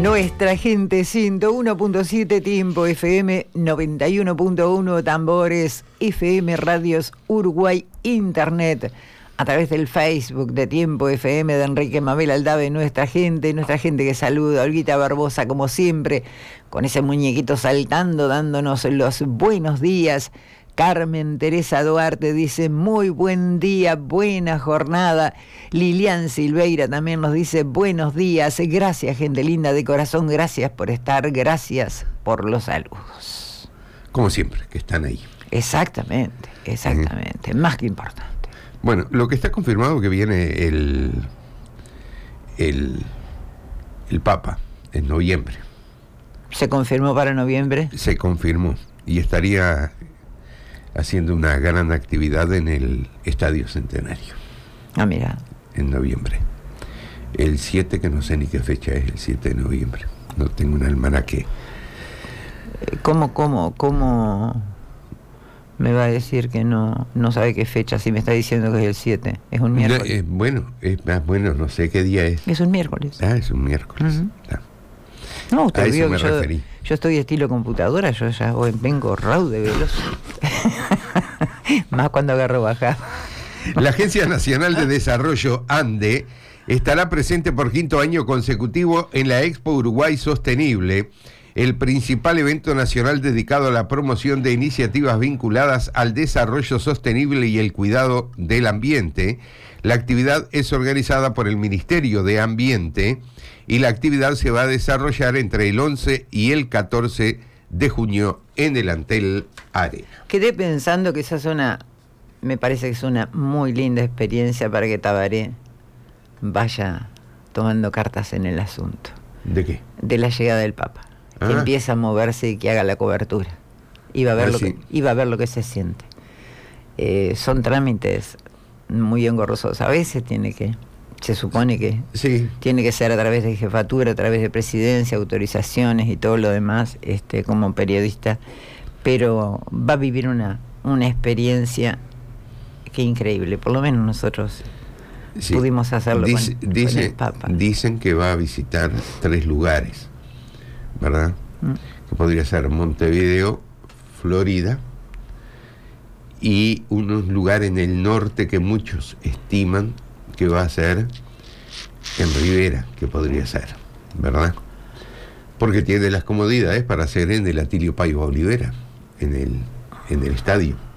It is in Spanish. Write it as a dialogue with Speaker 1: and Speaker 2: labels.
Speaker 1: Nuestra gente 101.7 Tiempo FM, 91.1 Tambores FM, Radios Uruguay, Internet, a través del Facebook de Tiempo FM de Enrique Mabel Aldave, nuestra gente que saluda, Olguita Barbosa como siempre, con ese muñequito saltando, dándonos los buenos días. Carmen Teresa Duarte dice muy buen día, buena jornada. Lilian Silveira también nos dice buenos días, gracias gente linda de corazón, gracias por estar, gracias por los saludos.
Speaker 2: Como siempre, que están ahí.
Speaker 1: Exactamente, más que importante.
Speaker 2: Bueno, lo que está confirmado que viene el Papa en noviembre.
Speaker 1: ¿Se confirmó para noviembre?
Speaker 2: Se confirmó y estaría haciendo una gran actividad en el Estadio Centenario.
Speaker 1: Ah, mira.
Speaker 2: En noviembre. El 7, que no sé ni qué fecha es, el 7 de noviembre. No tengo un almanaque.
Speaker 1: ¿Cómo me va a decir que no sabe qué fecha si me está diciendo que es el 7? Es un miércoles.
Speaker 2: Bueno, no sé qué día es.
Speaker 1: Es un miércoles.
Speaker 2: Ah, es un miércoles.
Speaker 1: Uh-huh. No, usted vio que
Speaker 2: referí.
Speaker 1: Yo estoy estilo computadora, yo ya vengo raude veloz. Más cuando agarro bajada.
Speaker 2: La Agencia Nacional de Desarrollo, ANDE, estará presente por quinto año consecutivo en la Expo Uruguay Sostenible, el principal evento nacional dedicado a la promoción de iniciativas vinculadas al desarrollo sostenible y el cuidado del ambiente. La actividad es organizada por el Ministerio de Ambiente y la actividad se va a desarrollar entre el 11 y el 14 de junio en el Antel Arena.
Speaker 1: Quedé pensando que esa zona, me parece que es una muy linda experiencia para que Tabaré vaya tomando cartas en el asunto.
Speaker 2: ¿De qué?
Speaker 1: De la llegada del Papa. Que empieza a moverse y que haga la cobertura. Y va a ver, va a ver lo que se siente. Son trámites muy engorrosos. A veces se supone que tiene que ser a través de jefatura, a través de presidencia, autorizaciones y todo lo demás, como periodista, pero va a vivir una experiencia que increíble, por lo menos nosotros pudimos hacerlo con el Papa.
Speaker 2: Dicen que va a visitar 3 lugares, ¿verdad? Que podría ser Montevideo, Florida, y unos lugares en el norte que muchos estiman que va a ser en Rivera, que podría ser, ¿verdad? Porque tiene las comodidades para hacer en el Atilio Paiva Olivera, en el estadio.